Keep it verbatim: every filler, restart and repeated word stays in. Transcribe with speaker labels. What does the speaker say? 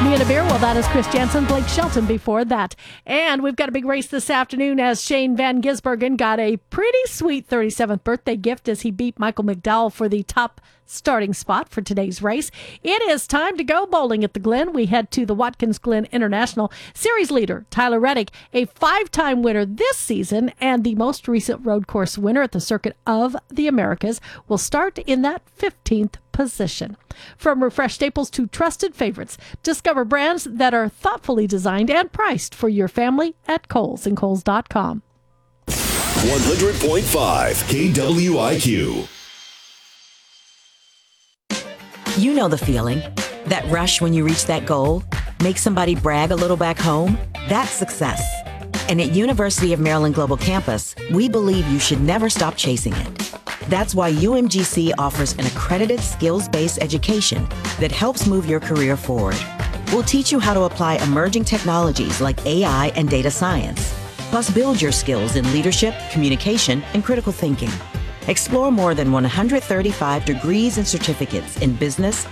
Speaker 1: Me and a Beer, well, that is Chris Jansen, Blake Shelton before that. And we've got a big race this afternoon as Shane Van Gisbergen got a pretty sweet thirty-seventh birthday gift as he beat Michael McDowell for the top starting spot for today's race. It is time to go bowling at the Glen. We head to the Watkins Glen International. Series leader Tyler Reddick, a five-time winner this season and the most recent road course winner at the Circuit of the Americas, will start in that fifteenth position. From refreshed staples to trusted favorites, discover brands that are thoughtfully designed and priced for your family at Kohl's and Kohl's dot com.
Speaker 2: one hundred point five K W I Q.
Speaker 3: You know the feeling. That rush when you reach that goal, make somebody brag a little back home. That's success. And at University of Maryland Global Campus, we believe you should never stop chasing it. That's why U M G C offers an accredited skills-based education that helps move your career forward. We'll teach you how to apply emerging technologies like A I and data science, plus build your skills in leadership, communication, and critical thinking. Explore more than one hundred thirty-five degrees and certificates in business,